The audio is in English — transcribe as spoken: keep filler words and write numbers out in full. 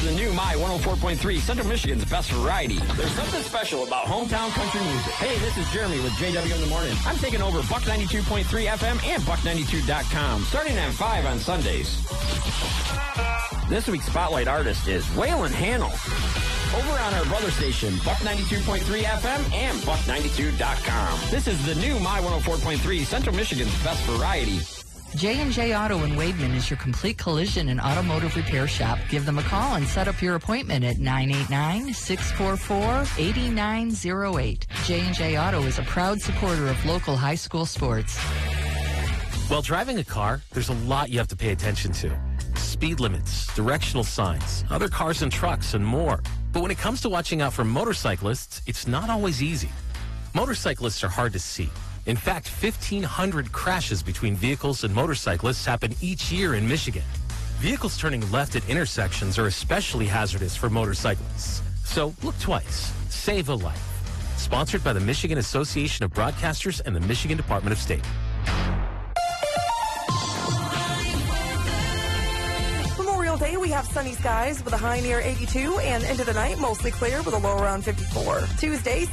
the new My one oh four point three, Central Michigan's best variety. There's something special about hometown country music. Hey, this is Jeremy with J W in the Morning. I'm taking over Buck ninety-two point three F M and Buck ninety-two dot com, starting at five on Sundays. This week's Spotlight artist is Waylon Hannell. Over on our brother station, Buck ninety-two point three F M and Buck ninety-two dot com. This is the new My one oh four point three, Central Michigan's best variety. J and J Auto in Wademan is your complete collision and automotive repair shop. Give them a call and set up your appointment at nine eight nine, six four four, eight nine zero eight. J and J Auto is a proud supporter of local high school sports. While driving a car, there's a lot you have to pay attention to. Speed limits, directional signs, other cars and trucks, and more. But when it comes to watching out for motorcyclists, it's not always easy. Motorcyclists are hard to see. In fact, fifteen hundred crashes between vehicles and motorcyclists happen each year in Michigan. Vehicles turning left at intersections are especially hazardous for motorcyclists. So look twice. Save a life. Sponsored by the Michigan Association of Broadcasters and the Michigan Department of State. Memorial Day, we have sunny skies with a high near eighty-two, and into the night, mostly clear with a low around fifty-four. Tuesday,